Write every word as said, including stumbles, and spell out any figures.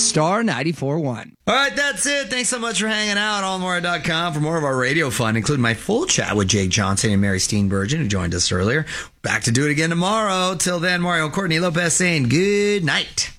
Star ninety-four point one. All right, that's it. Thanks so much for hanging out. all more dot com for more of our radio fun, including my full chat with Jake Johnson and Mary Steenburgen, who joined us earlier. Back to do it again tomorrow. Till then, Mario Courtney Lopez saying good night.